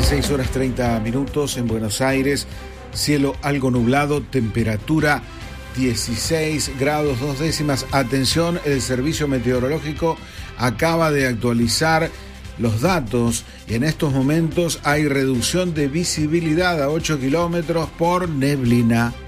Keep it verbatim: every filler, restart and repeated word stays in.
dieciséis horas treinta minutos en Buenos Aires, cielo algo nublado, temperatura dieciséis grados dos décimas. Atención, el servicio meteorológico acaba de actualizar los datos y en estos momentos hay reducción de visibilidad a ocho kilómetros por neblina.